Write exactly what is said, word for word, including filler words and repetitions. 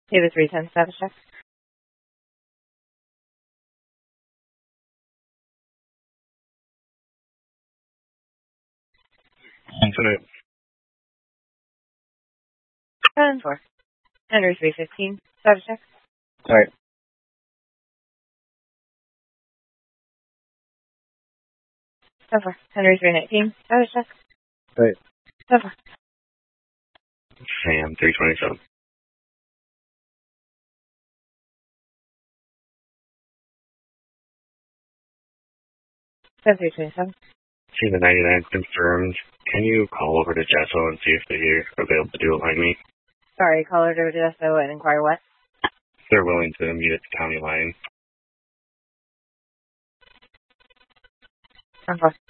David three ten, status check. Infinite. ten four. Henry three fifteen, status check. Alright. ten four. Henry three nineteen, status check. Alright. ten four. Sam three twenty-seven. ten three twenty-seven. See the ninety-nine confirmed. Can you call over to Jesso and see if they're available to do it like me? Sorry, caller to Jesso and inquire what? They're willing to meet at the county line. ten four.